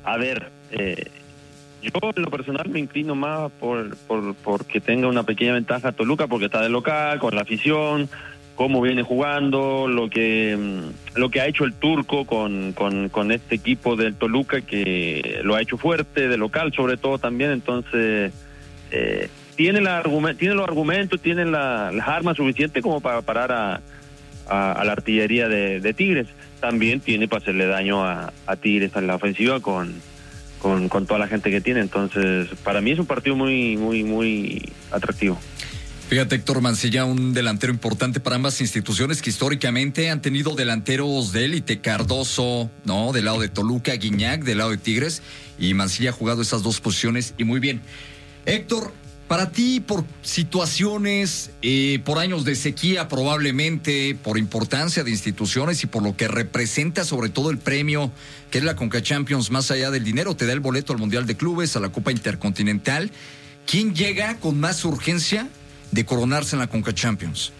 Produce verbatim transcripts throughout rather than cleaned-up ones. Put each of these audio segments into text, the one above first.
A ver, eh, yo en lo personal me inclino más por, por porque tenga una pequeña ventaja Toluca, porque está de local, con la afición, cómo viene jugando, lo que lo que ha hecho el turco con, con, con este equipo del Toluca, que lo ha hecho fuerte, de local sobre todo también. Entonces eh, tiene, la argument, tiene los argumentos, tiene la, las armas suficientes como para parar a, a, a la artillería de, de Tigres. También tiene para hacerle daño a, a Tigres en la ofensiva con, con, con toda la gente que tiene. Entonces para mí es un partido muy, muy, muy atractivo. Fíjate, Héctor Mancilla, un delantero importante para ambas instituciones que históricamente han tenido delanteros de élite. Cardoso, ¿no? Del lado de Toluca, Guiñac, del lado de Tigres. Y Mancilla ha jugado esas dos posiciones y muy bien. Héctor, para ti, por situaciones, eh, por años de sequía probablemente, por importancia de instituciones y por lo que representa sobre todo el premio que es la Conca Champions, más allá del dinero, te da el boleto al Mundial de Clubes, a la Copa Intercontinental. ¿Quién llega con más urgencia de coronarse en la Conca Champions?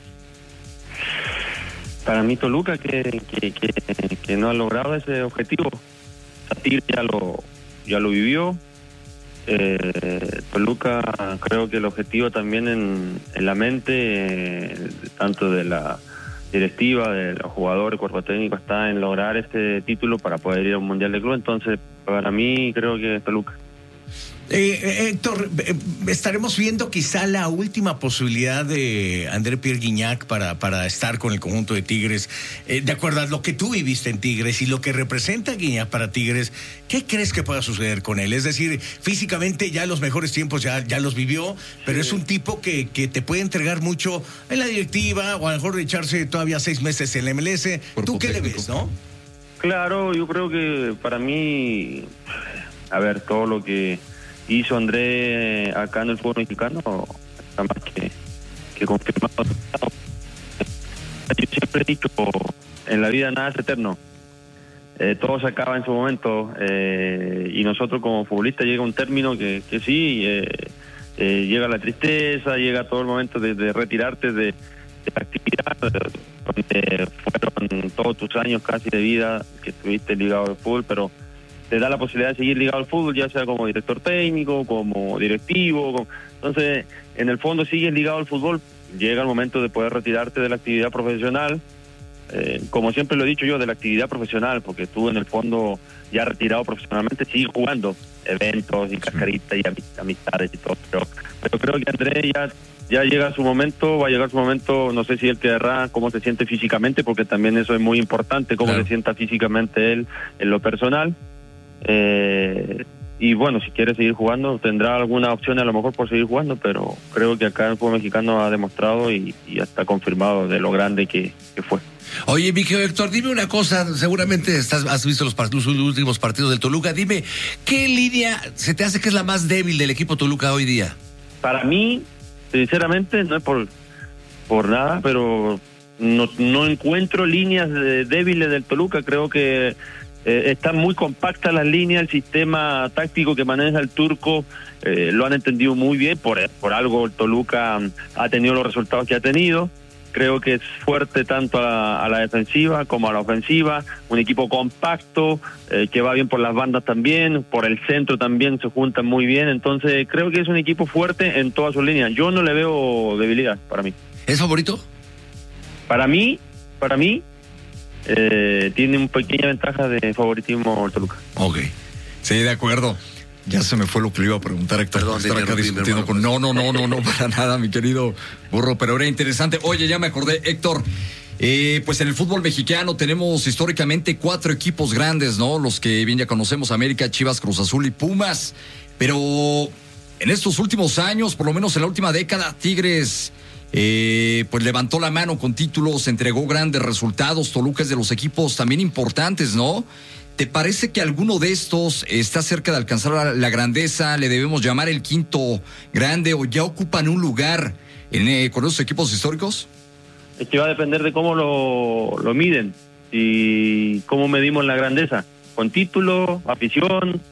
Para mí Toluca, que, que, que, que no ha logrado ese objetivo. Tigres ya lo, ya lo vivió. Eh, Toluca, creo que el objetivo también en, en la mente, eh, tanto de la directiva, de los jugadores, cuerpo técnico, está en lograr este título para poder ir a un Mundial de Club. Entonces, para mí, creo que es Toluca. Eh, Héctor, eh, estaremos viendo quizá la última posibilidad de André Pierre Guignac para, para estar con el conjunto de Tigres. Eh, de acuerdo a lo que tú viviste en Tigres y lo que representa Guignac para Tigres, ¿qué crees que pueda suceder con él? Es decir, físicamente ya los mejores tiempos ya, ya los vivió, pero sí, es un tipo que, que te puede entregar mucho en la directiva, o a lo mejor de echarse todavía seis meses en la M L S. ¿Tú qué le ves, no? Claro, yo creo que para mí, a ver, todo lo que hizo André acá en el fútbol mexicano está más que, que confirmado. Yo siempre he dicho, en la vida nada es eterno, eh, todo se acaba en su momento, eh, y nosotros como futbolistas llega un término que, que sí, eh, eh, llega la tristeza, llega todo el momento de, de retirarte de, de la actividad donde fueron todos tus años casi de vida que estuviste ligado al fútbol, pero te da la posibilidad de seguir ligado al fútbol, ya sea como director técnico, como directivo. Como... Entonces, en el fondo sigues ligado al fútbol, llega el momento de poder retirarte de la actividad profesional, eh, como siempre lo he dicho yo, de la actividad profesional, porque tú en el fondo, ya retirado profesionalmente, sigues jugando eventos y cascaritas y amistades y todo, pero, pero creo que André ya, ya llega su momento, va a llegar su momento, no sé si él querrá, cómo se siente físicamente, porque también eso es muy importante, cómo claro. se sienta físicamente él en lo personal. Eh, y bueno, si quiere seguir jugando, tendrá alguna opción a lo mejor por seguir jugando, pero creo que acá el fútbol mexicano ha demostrado y, y ya está confirmado de lo grande que, que fue. Oye, mi querido Héctor, dime una cosa, seguramente estás, has visto los, part- los últimos partidos del Toluca, dime, ¿qué línea se te hace que es la más débil del equipo Toluca hoy día? Para mí, sinceramente, no es por, por nada, pero no, no encuentro líneas de, débiles del Toluca. Creo que Eh, están muy compactas las líneas, el sistema táctico que maneja el turco eh, lo han entendido muy bien, por, por algo el Toluca ha tenido los resultados que ha tenido. Creo que es fuerte tanto a la, a la defensiva como a la ofensiva, un equipo compacto, eh, que va bien por las bandas también, por el centro también se juntan muy bien, entonces creo que es un equipo fuerte en todas sus líneas. Yo no le veo debilidad para mí. ¿Es favorito? Para mí, para mí, Eh, tiene una pequeña ventaja de favoritismo el Toluca. Ok, sí, de acuerdo. Ya se me fue lo que le iba a preguntar, Héctor. Perdón, estar acá discutiendo con... No, no, no, no, no, para nada, mi querido burro, pero era interesante. Oye, ya me acordé, Héctor, eh, pues en el fútbol mexicano tenemos históricamente cuatro equipos grandes, ¿no? Los que bien ya conocemos, América, Chivas, Cruz Azul y Pumas. Pero en estos últimos años, por lo menos en la última década, Tigres... Eh, pues levantó la mano con títulos, entregó grandes resultados. Toluca es de los equipos también importantes, ¿no? ¿Te parece que alguno de estos está cerca de alcanzar la, la grandeza? ¿Le debemos llamar el quinto grande o ya ocupan un lugar en, eh, con esos equipos históricos? Es que va a depender de cómo lo, lo miden y cómo medimos la grandeza. Con título, afición...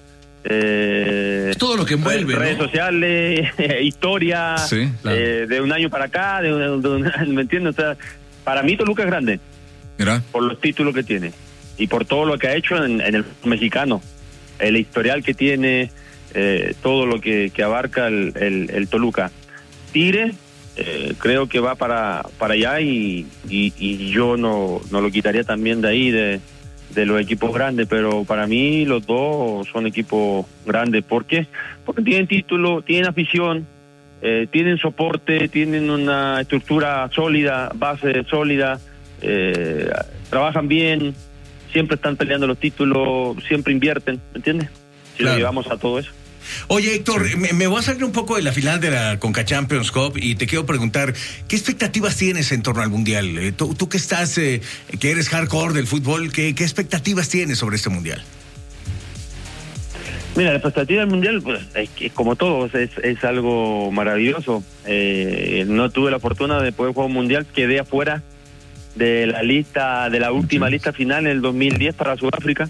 Eh, todo lo que envuelve, redes ¿no? sociales, historia, sí, claro. eh, de un año para acá, de un, de un, ¿me entiendes? O sea, para mí Toluca es grande. Mira. Por los títulos que tiene y por todo lo que ha hecho en, en el mexicano. el historial que tiene, eh, todo lo que, que abarca el, el, el Toluca. Tigre, eh, creo que va para, para allá y, y, y yo no, no lo quitaría también de ahí, de, de los equipos grandes, pero para mí los dos son equipos grandes. ¿Por qué? Porque tienen título, tienen afición, eh, tienen soporte, tienen una estructura sólida, base sólida, eh, trabajan bien, siempre están peleando los títulos, siempre invierten, ¿me entiendes? Si claro. lo llevamos a todo eso. Oye, Héctor, sí. me, me voy a salir un poco de la final de la Conca Champions Cup y te quiero preguntar, ¿qué expectativas tienes en torno al Mundial? Eh, tú, tú que estás, eh, que eres hardcore del fútbol, ¿qué, ¿qué expectativas tienes sobre este Mundial? Mira, la expectativa del Mundial, pues, es que como todos, es, es algo maravilloso. Eh, no tuve la fortuna de poder jugar un Mundial, quedé afuera de la lista, de la última sí. lista final en el dos mil diez para Sudáfrica.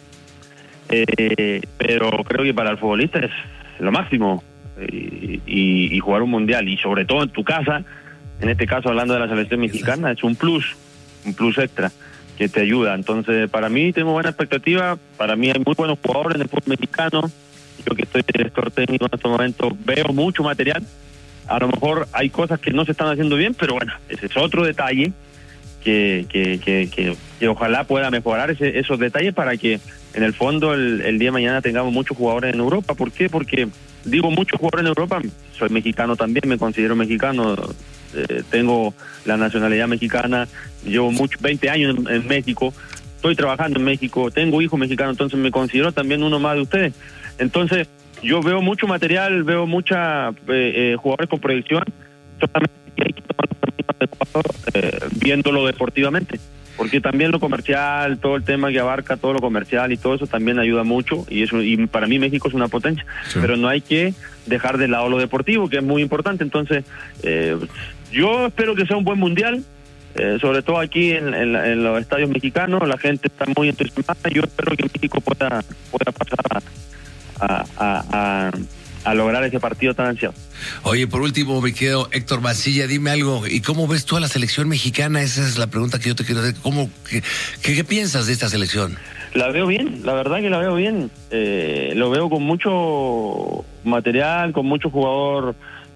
Eh, pero creo que para el futbolista es lo máximo eh, y, y jugar un mundial y sobre todo en tu casa, en este caso hablando de la selección mexicana, es un plus, un plus extra que te ayuda. Entonces para mí tengo buena expectativa, para mí hay muy buenos jugadores en el fútbol mexicano, yo que estoy director técnico en este momento veo mucho material, a lo mejor hay cosas que no se están haciendo bien, pero bueno, ese es otro detalle que, que, que, que, que ojalá pueda mejorar ese, esos detalles para que en el fondo el, el día de mañana tengamos muchos jugadores en Europa. ¿Por qué? Porque digo muchos jugadores en Europa, soy mexicano también, me considero mexicano, eh, tengo la nacionalidad mexicana, llevo mucho, veinte años en, en México, estoy trabajando en México, tengo hijos mexicanos, entonces me considero también uno más de ustedes. Entonces yo veo mucho material, veo mucha eh, eh, jugadores con proyección, solamente hay que tomar los caminos adecuados, eh, viéndolo deportivamente. Porque también lo comercial, todo el tema que abarca todo lo comercial y todo eso también ayuda mucho y eso y para mí México es una potencia, sí. pero no hay que dejar de lado lo deportivo, que es muy importante. Entonces eh, yo espero que sea un buen mundial, eh, sobre todo aquí en, en, en los estadios mexicanos, la gente está muy entusiasmada. Yo espero que México pueda, pueda pasar a, a, a, a lograr ese partido tan ansiado. Oye, por último me quedo, Héctor Mancilla, dime algo, ¿y cómo ves tú a la selección mexicana? Esa es la pregunta que yo te quiero hacer. ¿Cómo, qué, qué, qué piensas de esta selección? La veo bien, la verdad que la veo bien. Eh, lo veo con mucho material, con mucho jugador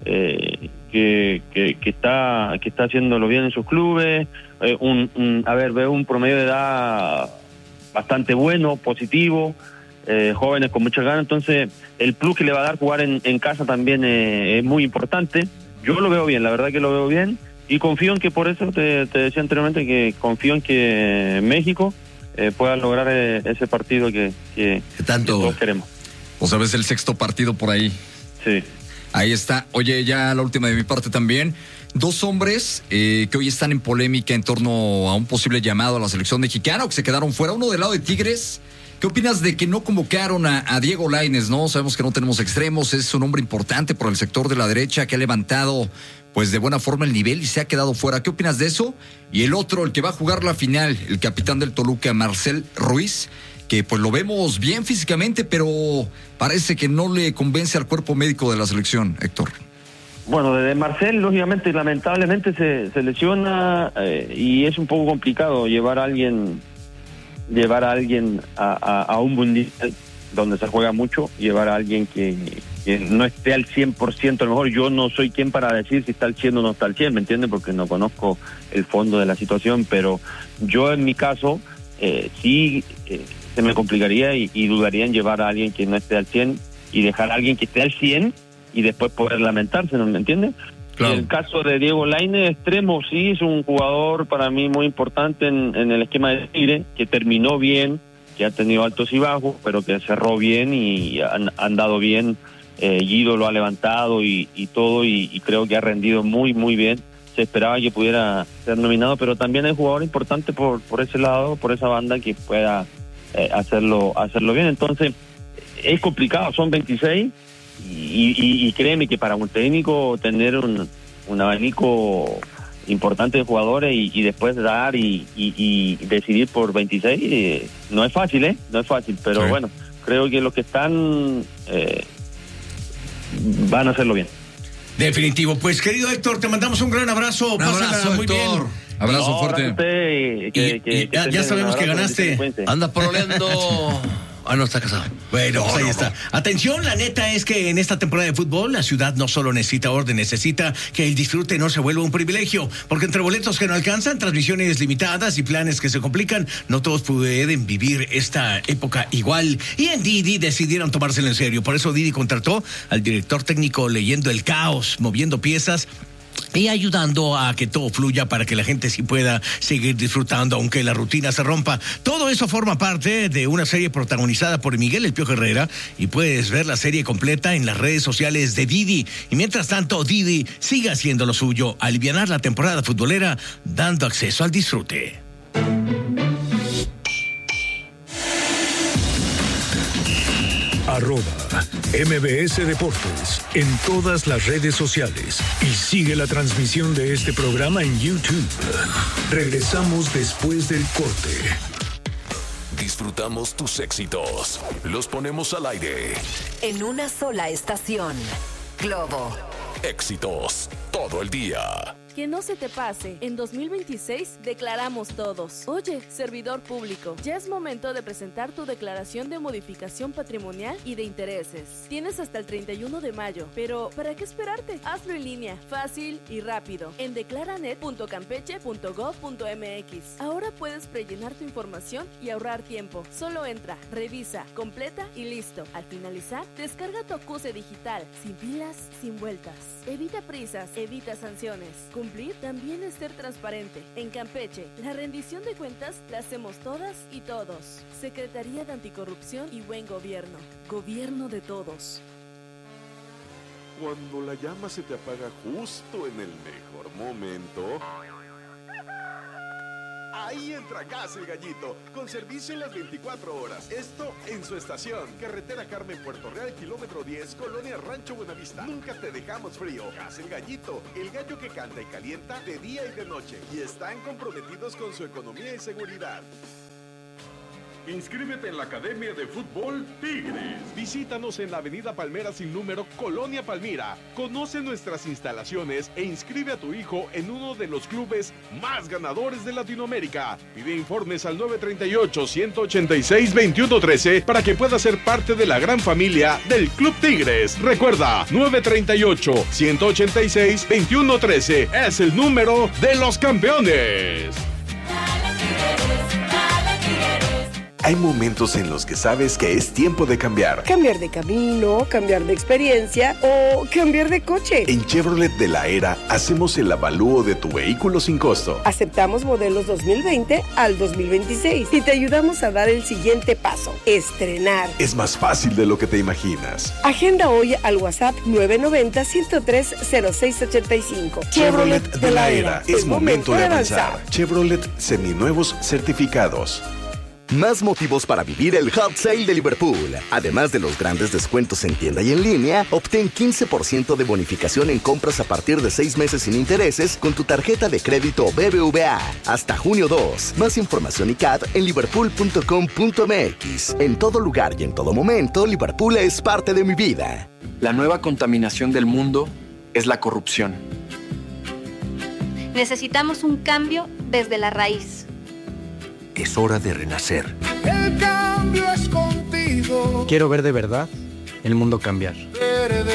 eh, que, que, que está que está haciéndolo bien en sus clubes. Eh, un, un, a ver, veo un promedio de edad bastante bueno, positivo. Eh, jóvenes con muchas ganas, entonces el plus que le va a dar jugar en, en casa también eh, es muy importante. Yo lo veo bien, la verdad que lo veo bien y confío en que, por eso te, te decía anteriormente que confío en que México eh, pueda lograr eh, ese partido que, que, tanto, que todos queremos. O sabes, el sexto partido por ahí. Sí. Ahí está. Oye, ya la última de mi parte también. Dos hombres eh, que hoy están en polémica en torno a un posible llamado a la selección mexicana o que se quedaron fuera. Uno del lado de Tigres. ¿Qué opinas de que no convocaron a, a Diego Lainez, no? Sabemos que no tenemos extremos, es un hombre importante por el sector de la derecha que ha levantado pues de buena forma el nivel y se ha quedado fuera. ¿Qué opinas de eso? Y el otro, el que va a jugar la final, el capitán del Toluca, Marcel Ruiz, que pues lo vemos bien físicamente, pero parece que no le convence al cuerpo médico de la selección, Héctor. Bueno, desde Marcel, lógicamente, lamentablemente se, se lesiona eh, y es un poco complicado llevar a alguien... llevar a alguien a, a, a un mundial donde se juega mucho, llevar a alguien que, que no esté al cien por ciento, a lo mejor yo no soy quien para decir si está al cien o no está al cien, ¿me entiendes? Porque no conozco el fondo de la situación, pero yo en mi caso eh, sí eh, se me complicaría y, y dudaría en llevar a alguien que no esté al cien y dejar a alguien que esté al cien y después poder lamentarse, ¿no me entiendes? Claro. El caso de Diego Lainez, extremo, sí, es un jugador para mí muy importante en, en el esquema de Tigre, que terminó bien, que ha tenido altos y bajos, pero que cerró bien y han, han dado bien. Eh, Guido lo ha levantado y, y todo, y, y creo que ha rendido muy, muy bien. Se esperaba que pudiera ser nominado, pero también hay jugador importante por, por ese lado, por esa banda, que pueda eh, hacerlo, hacerlo bien. Entonces, es complicado, son veintiséis. Y, y, y créeme que para un técnico tener un, un abanico importante de jugadores y, y después dar y, y, y decidir por veintiséis eh, no es fácil, ¿eh? No es fácil, pero sí. Bueno, creo que los que están eh, van a hacerlo bien. Definitivo. Pues, querido Héctor, te mandamos un gran abrazo. Un abrazo, muy Héctor. Bien. Abrazo no, fuerte. Usted, que, y, que, y que ya, ya sabemos que ganaste. Anda proleando. Ah, no, está casado. Bueno, pues No, ahí no, está. no. Atención, la neta es que en esta temporada de fútbol la ciudad no solo necesita orden, necesita que el disfrute no se vuelva un privilegio, porque entre boletos que no alcanzan, transmisiones limitadas y planes que se complican, no todos pueden vivir esta época igual. Y en Didi decidieron tomárselo en serio. Por eso Didi contrató al director técnico leyendo el caos, moviendo piezas y ayudando a que todo fluya para que la gente sí pueda seguir disfrutando aunque la rutina se rompa. Todo eso forma parte de una serie protagonizada por Miguel El Piojo Herrera y puedes ver la serie completa en las redes sociales de Didi. Y mientras tanto, Didi sigue haciendo lo suyo, alivianar la temporada futbolera, dando acceso al disfrute. Arroba M B S Deportes en todas las redes sociales y sigue la transmisión de este programa en YouTube. Regresamos después del corte. Disfrutamos tus éxitos. Los ponemos al aire. En una sola estación. Globo. Éxitos todo el día. Que no se te pase, en dos mil veintiséis declaramos todos. Oye, servidor público, ya es momento de presentar tu declaración de modificación patrimonial y de intereses. Tienes hasta el treinta y uno de mayo, pero ¿para qué esperarte? Hazlo en línea, fácil y rápido, en declaranet punto campeche punto gob punto mx. Ahora puedes prellenar tu información y ahorrar tiempo. Solo entra, revisa, completa y listo. Al finalizar, descarga tu acuse digital, sin pilas, sin vueltas. Evita prisas, evita sanciones. Cumplir también es ser transparente. En Campeche, la rendición de cuentas la hacemos todas y todos. Secretaría de Anticorrupción y Buen Gobierno. Gobierno de todos. Cuando la llama se te apaga justo en el mejor momento, ahí entra Gas El Gallito, con servicio en las veinticuatro horas. Esto en su estación. Carretera Carmen Puerto Real, kilómetro diez, Colonia Rancho Buenavista. Nunca te dejamos frío. Gas El Gallito, el gallo que canta y calienta de día y de noche. Y están comprometidos con su economía y seguridad. Inscríbete en la Academia de Fútbol Tigres. Visítanos en la Avenida Palmera sin número, Colonia Palmira. Conoce nuestras instalaciones e inscribe a tu hijo en uno de los clubes más ganadores de Latinoamérica. Pide informes al nueve tres ocho, uno ocho seis, dos uno uno tres para que puedas ser parte de la gran familia del Club Tigres. Recuerda, nueve tres ocho, uno ocho seis, dos uno uno tres es el número de los campeones. Hay momentos en los que sabes que es tiempo de cambiar. Cambiar de camino, cambiar de experiencia o cambiar de coche. En Chevrolet de la Era hacemos el avalúo de tu vehículo sin costo. Aceptamos modelos dos mil veinte al dos mil veintiséis y te ayudamos a dar el siguiente paso, estrenar. Es más fácil de lo que te imaginas. Agenda hoy al WhatsApp nueve nueve cero, uno cero tres, cero seis ocho cinco. Chevrolet de la Era. Es momento de avanzar. Chevrolet seminuevos certificados. Más motivos para vivir el Hot Sale de Liverpool. Además de los grandes descuentos en tienda y en línea, obtén quince por ciento de bonificación en compras a partir de seis meses sin intereses con tu tarjeta de crédito B B V A. Hasta junio dos. Más información y C A D en liverpool punto com punto mx. En todo lugar y en todo momento, Liverpool es parte de mi vida. La nueva contaminación del mundo es la corrupción. Necesitamos un cambio desde la raíz. Es hora de renacer. El cambio es contigo. Quiero ver de verdad el mundo cambiar.